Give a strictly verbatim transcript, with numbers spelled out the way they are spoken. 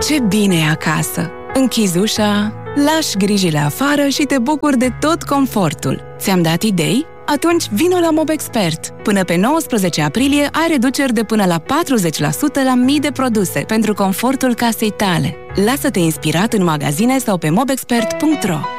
Ce bine e acasă! Închizi ușa, lași grijile afară și te bucuri de tot confortul. Ți-am dat idei? Atunci vino la Mobexpert. Până pe nouăsprezece aprilie ai reduceri de până la patruzeci la sută la mii de produse pentru confortul casei tale. Lasă-te inspirat în magazine sau pe mobexpert punct ro.